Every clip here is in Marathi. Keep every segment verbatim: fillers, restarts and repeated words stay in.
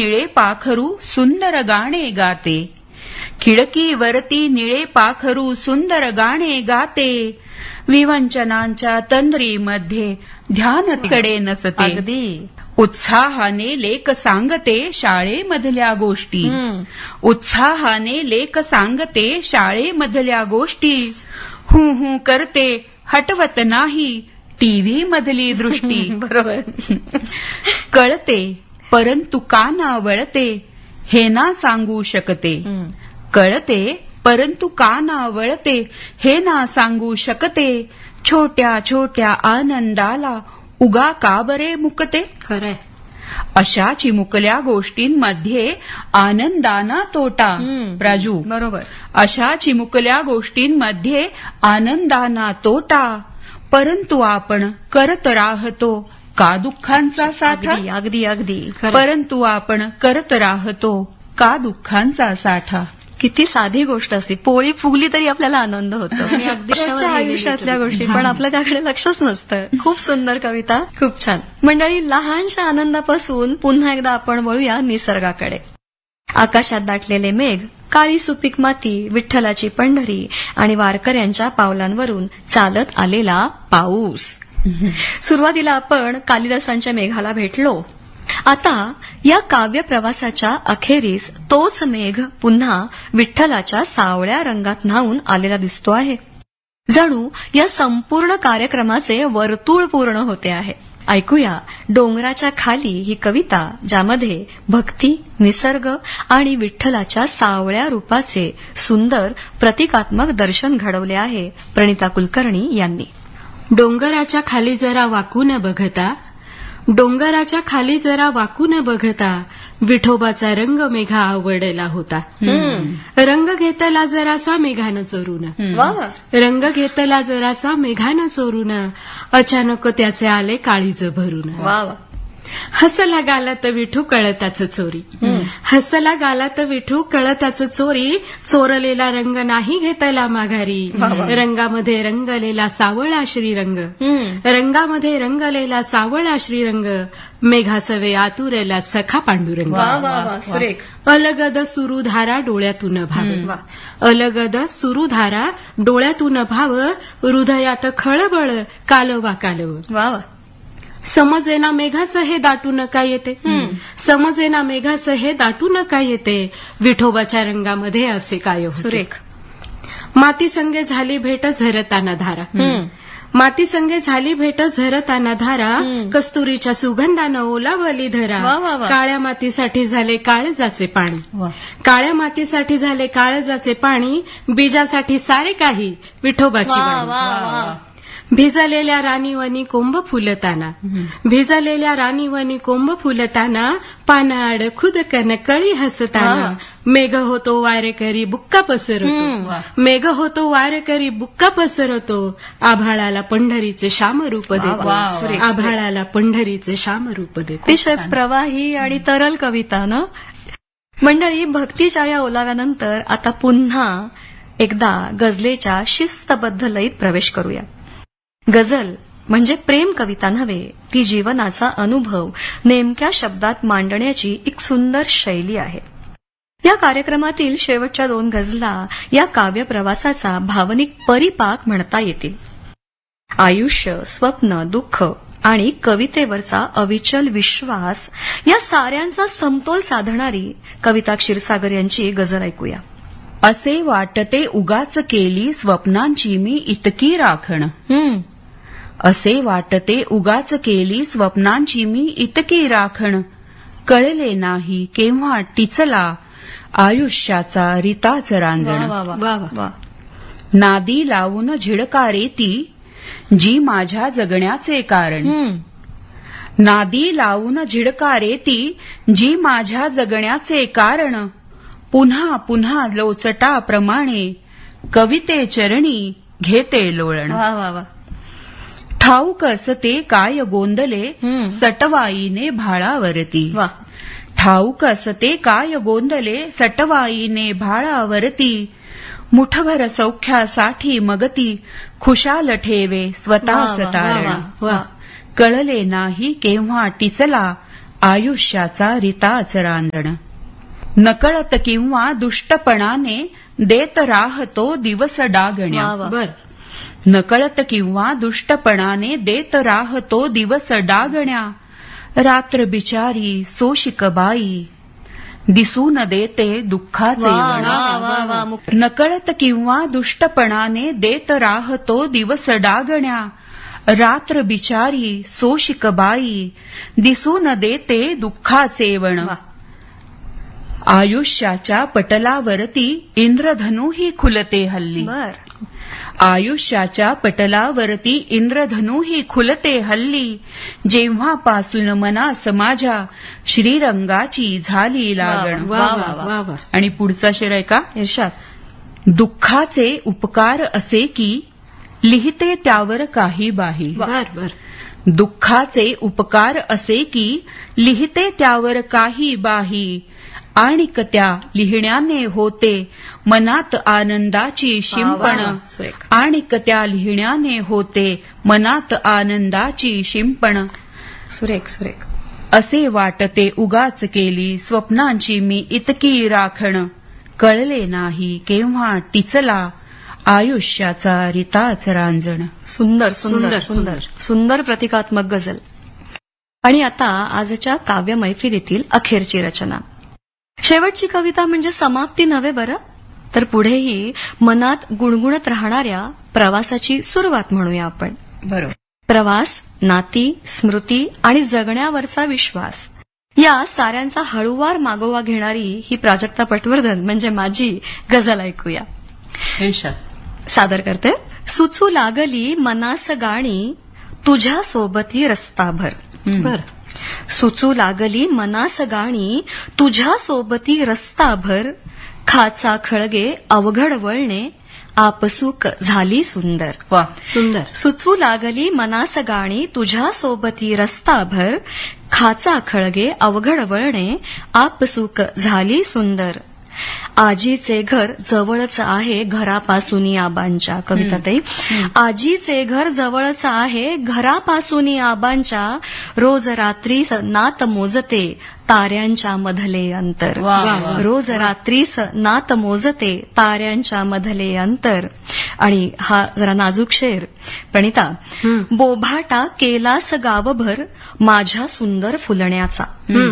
निळे पाखरू सुंदर गाणे गाते. खिडकीवरती निळे पाखरू सुंदर गाणे गाते. विवंचनांच्या तंद्रीमध्ये ध्यान तिकडे नसते. अगदी उत्साहाने लेख सांगते शाळेमधल्या गोष्टी. उत्साहाने लेख सांगते शाळेमधल्या गोष्टी. हू हू करते हटवत नाही टीव्ही मधली दृष्टी. बरोबर. कळते परंतु का ना वळते हे ना सांगू शकते. कळते परंतु का ना वळते हे ना सांगू शकते. छोट्या छोट्या आनंदाला उगा का बरे मुकते. खरंय. अशा चिमुकल्या गोष्टींमध्ये आनंदाना तोटा. प्राजू बरोबर. अशा चिमुकल्या गोष्टींमध्ये आनंदाना तोटा. परंतु आपण करत राहतो का दुःखांचा साठा. अगदी अगदी अगदी. परंतु आपण करत राहतो का दुःखांचा साठा. किती साधी गोष्ट असते. पोळी फुगली तरी आपल्याला आनंद होतो. रोजच्या आयुष्यातल्या गोष्टी पण आपलं त्याकडे लक्षच नसतं. खूप सुंदर कविता. खूप छान. मंडळी, लहानशा आनंदापासून पुन्हा एकदा आपण वळूया निसर्गाकडे. आकाशात दाटलेले मेघ, काळी सुपीक माती, विठ्ठलाची पंढरी आणि वारकऱ्यांच्या पावलांवरून चालत आलेला पाऊस. सुरुवातीला आपण कालिदासांच्या मेघाला भेटलो. आता या काव्य प्रवासाच्या अखेरीस तोच मेघ पुन्हा विठ्ठलाच्या सावळ्या रंगात न्हाऊन आलेला दिसतो आहे. जणू या संपूर्ण कार्यक्रमाचे वर्तुळ पूर्ण होते आहे. ऐकूया डोंगराच्या खाली ही कविता, ज्यामध्ये भक्ती, निसर्ग आणि विठ्ठलाच्या सावळ्या रूपाचे सुंदर प्रतिकात्मक दर्शन घडवले आहे प्रणिता कुलकर्णी यांनी. डोंगराच्या खाली जरा वाकून बघता, डोंगराच्या खाली जरा वाकून बघता, विठोबाचा रंग मेघा आवडला होता. रंग घेतला जरासा मेघानं चोरून, रंग घेतला जरासा मेघानं चोरून, अचानक त्याचे आले काळीज भरून. हसला गालात विठू कळताच चोरी, हसला गालात विठू कळताच चोरी, चोरलेला रंग नाही घेतला माघारी. रंगामध्ये रंगलेला सावळा श्रीरंग, रंगामध्ये रंगलेला सावळा श्रीरंग, मेघासवे आतुरला सखा पांडुरंग. अलगद सुरुधारा डोळ्यातून भाव, अलगद सुरुधारा डोळ्यातून भाव, हृदयात खळबळ कालवा कालव. समजेना मेघासहे दाटू नका येते, समजेना मेघासहे दाटू नका येते, विठोबाच्या रंगामध्ये असे काय सुरेख. माती संगे झाली भेट झरताना धारा, माती संगे झाली भेट झरताना धारा, कस्तुरीच्या सुगंधानं ओलावली धरा. काळ्या मातीसाठी झाले काळजाचे पाणी, काळ्या मातीसाठी झाले काळजाचे पाणी, बीजासाठी सारे काही विठोबाची वाणी. भिजलेल्या राणीवनी कोंब फुलताना, भिजलेल्या राणीवनी कोंब फुलताना, पानाड खुदकन कळी हसताना, मेघ होतो वारेकरी बुक्का पसरतो, मेघ होतो वारेकरी बुक्का पसरतो, आभाळाला पंढरीचे श्यामरूप देतो, आभाळाला पंढरीचे श्यामरूप देतो. अतिशय प्रवाही आणि तरल कविता ना. मंडळी, भक्तीच्या या ओलाव्यानंतर आता पुन्हा एकदा गझलेच्या शिस्तबद्ध लयीत प्रवेश करूया. गझल म्हणजे प्रेम कविता नव्हे, ती जीवनाचा अनुभव नेमक्या शब्दात मांडण्याची एक सुंदर शैली आहे. या कार्यक्रमातील शेवटच्या दोन गझला या काव्य प्रवासाचा भावनिक परिपाक म्हणता येतील. आयुष्य, स्वप्न, दुःख आणि कवितेवरचा अविचल विश्वास या साऱ्यांचा समतोल साधणारी कविता क्षीरसागर यांची गझल ऐकूया. असे वाटते उगाच केली स्वप्नांची मी इतकी राखण, असे वाटते उगाच केली स्वप्नांची मी इतकी राखण, कळले नाही केव्हा टिचला आयुष्याचा रिताच रांजण. नादी लावून झिडकारे ती जी माझ्या जगण्याचे कारण, नादी लावून झिडकारे ती जी माझ्या जगण्याचे कारण, पुन्हा पुन्हा लोचटाप्रमाणे कविते चरणी घेते लोळण. ठाऊक असते काय गोंदले सटवाईने भाळावरती, ठाऊक असते काय गोंदले सटवाईने भाळावरती, मुठभर सौख्यासाठी मगती खुशाल ठेवे स्वतःच तारण, कळले नाही केव्हा टिचला आयुष्याचा रिताच रांजण. नकळत किंवा दुष्टपणाने देत राहतो दिवस डागण्या. वा वा. बर. नकळत किंवा दुष्टपणाने देत राहतो दिवस डागण्या. रात्र बिचारी सोशिक बाई दिसून देते दुःखाचे वा वण. वा वा वा. मुक्त. नकळत किंवा दुष्टपणाने देत राहतो दिवस डागण्या. रात्र बिचारी सोशिक बाई दिसून देते दुःखाचे वण. वा. आयुष्याच्या पटलावरती इंद्रधनुही खुलते हल्ली. बर. आयुष्याच्या पटलावरती इंद्रधनुही खुलते हल्ली. जेव्हापासून मनास माझ्या श्रीरंगाची झाली लागण. वा वा वा वा. आणि पुढचा शेर आहे का? इर्षाद. दुःखाचे उपकार असे की लिहिते त्यावर काही बाही. बर बर. दुःखाचे उपकार असे की लिहिते त्यावर काही बाही. आणिक त्या लिहिण्याने होते मनात आनंदाची शिंपण. वा, वा. सुरेख. आणिक त्या लिहिण्याने होते मनात आनंदाची शिंपण. सुरेख सुरेख. असे वाटते उगाच केली स्वप्नांची मी इतकी राखण. कळले नाही केव्हा टिचला आयुष्याचा रिताच रांजण. सुंदर सुंदर सुंदर, सुंदर सुंदर प्रतिकात्मक गझल. आणि आता आजच्या काव्य मैफिलीतील अखेरची रचना. शेवटची कविता म्हणजे समाप्ती नव्हे बरं, तर पुढेही मनात गुणगुणत राहणाऱ्या प्रवासाची सुरुवात म्हणूया आपण. बरोबर. प्रवास, नाती, स्मृती आणि जगण्यावरचा विश्वास या साऱ्यांचा हळूवार मागोवा घेणारी ही प्राजक्ता पटवर्धन म्हणजे माझी गझल ऐकूया. सादर करते. सुचू लागली मनास गाणी तुझ्या सोबती रस्ताभर. बर. सुचू लागली मनास गाणी तुझ्या सोबती रस्ताभर. खाचा खळगे अवघड वळणे आपसूक झाली सुंदर. वा. सुंदर. सुचू लागली मनास गाणी तुझ्या सोबती रस्ताभर. खाचा खळगे अवघड वळणे आपसूक झाली सुंदर. आजीचे घर जवळच आहे घरापासून आबांच्या. कविता ताई. आजीचे घर जवळच आहे घरापासून आबांच्या. रोज रात्री नात मोजते ताऱ्यांच्या मधले अंतर. वा, वा. रोज रात्रीस नात मोजते ताऱ्यांच्या मधले अंतर. आणि हा जरा नाजूक शेर. प्रणिता. बोभाटा केलास गावभर माझ्या सुंदर फुलण्याचा.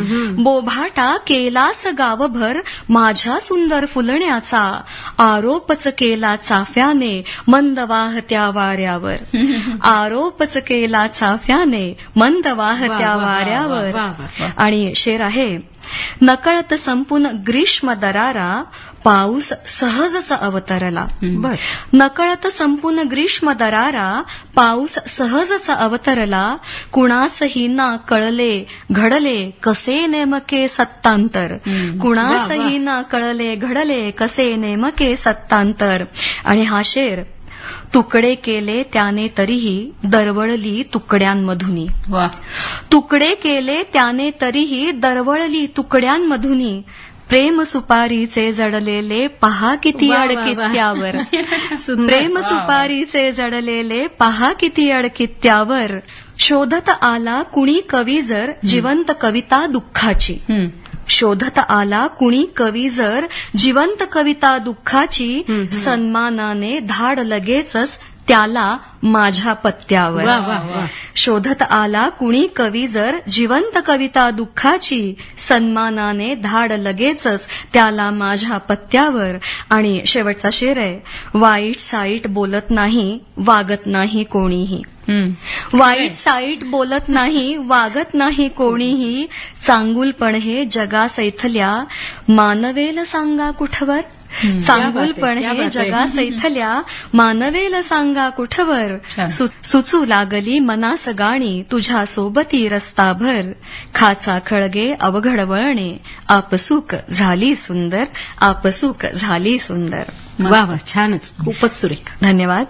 बोभाटा केलास गावभर माझ्या सुंदर फुलण्याचा. आरोपच केला चाफ्याने मंद वाहत्या वाऱ्यावर. आरोपच केला चाफ्याने मंद वाहत्या वाऱ्यावर. आणि शेर आहे. नकळत संपून ग्रीष्म दरारा पाऊस सहजच अवतरला. बर. नकळत संपून ग्रीष्म दरारा पाऊस सहजच अवतरला. कुणासही ना कळले घडले कसे नेमके सत्तांतर. कुणासही ना कळले घडले कसे नेमके सत्तांतर. आणि हा शेर. तुकडे केले त्याने तरीही दरवळली तुकड्यांमधुनी. वा. तुकडे केले त्याने तरीही दरवळली तुकड्यांमधुनी. प्रेम सुपारीचे जडलेले पहा किती वा, वा, अडकीत वा. त्यावर. सुंदर. प्रेम सुपारीचे जडलेले पहा किती अडकीत त्यावर. शोधत आला कुणी कवी जर जिवंत कविता दुःखाची. हम्म. शोधत आला कुणी कवी जर जिवंत कविता दुःखाची. सन्मानाने धाड लगेचच त्याला माझ्या पत्त्यावर. वा, वा, वा. शोधत आला कुणी कवी जर जिवंत कविता दुःखाची. सन्मानाने धाड लगेचच त्याला माझ्या पत्त्यावर. आणि शेवटचा शेर आहे. वाईट साईट बोलत नाही वागत नाही कोणीही. वाईट साईट बोलत नाही वागत नाही कोणीही. चांगुलपण हे जगा सैथल्या मानवेल सांगा कुठवर. चांगुलपण हे जगा सैथल्या मानवेल सांगा कुठवर. सु- सुचू लागली मनास गाणी तुझ्या सोबती रस्ताभर. खाचा खळगे अवघड वळणे आपसूक झाली सुंदर. आपसूक झाली सुंदर. वा वा. छानच. खूपच सुरेख. धन्यवाद.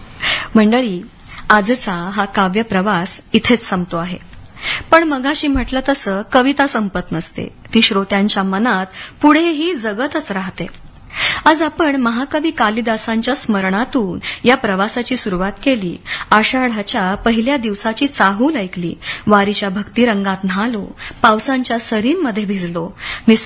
मंडळी, आजचा हा काव्य प्रवास इथेच संपतो आहे. पण मगाशी म्हटलं तसं कविता संपत नसते. ती श्रोत्यांच्या मनात पुढेही जगतच राहते. आज आपण महाकवी कालिदासांच्या स्मरणातून या प्रवासाची सुरुवात केली. आषाढाच्या पहिल्या दिवसाची चाहूल ऐकली. वारीच्या भक्तिरंगात न्हालो. पावसांच्या सरींमध्ये भिजलो.